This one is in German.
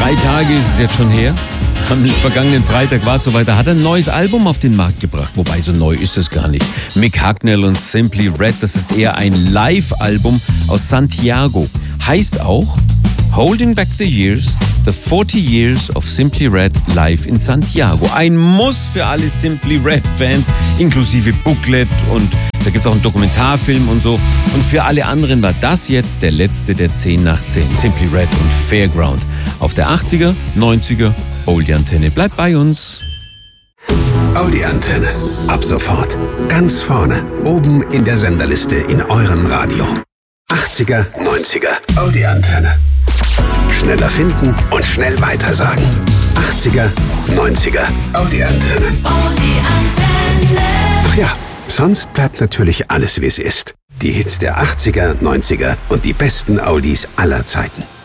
3 Tage ist es jetzt schon her. Am vergangenen Freitag war es soweit, da hat er ein neues Album auf den Markt gebracht. Wobei, so neu ist es gar nicht. Mick Hucknall und Simply Red, das ist eher ein Live-Album aus Santiago. Heißt auch Holding Back the Years, the 40 Years of Simply Red live in Santiago. Ein Muss für alle Simply Red-Fans, inklusive Booklet, und da gibt es auch einen Dokumentarfilm und so. Und für alle anderen war das jetzt der letzte der 10 nach 10. Simply Red und Fairground. Auf der 80er, 90er Oldie-Antenne. Bleibt bei uns. Oldie-Antenne. Ab sofort. Ganz vorne. Oben in der Senderliste in eurem Radio. 80er, 90er Oldie-Antenne. Schneller finden und schnell weitersagen. 80er, 90er Oldie-Antenne. Ach ja, sonst bleibt natürlich alles, wie es ist. Die Hits der 80er, 90er und die besten Oldies aller Zeiten.